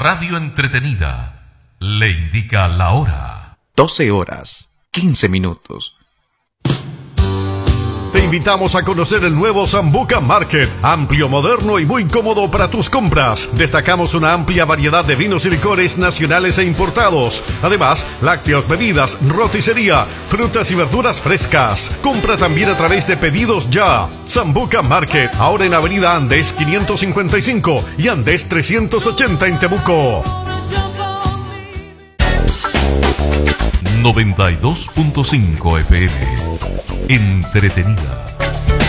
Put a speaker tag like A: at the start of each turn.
A: radio entretenida le indica la hora.
B: 12 horas, 15 minutos.
C: Te invitamos a conocer el nuevo Sambuca Market, amplio, moderno y muy cómodo para tus compras. Destacamos una amplia variedad de vinos y licores nacionales e importados. Además, lácteos, bebidas, roticería, frutas y verduras frescas. Compra también a través de Pedidos Ya. Sambuca Market, ahora en Avenida Andes 555 y Andes 380 en Temuco.
A: 92.5 FM. Entretenida.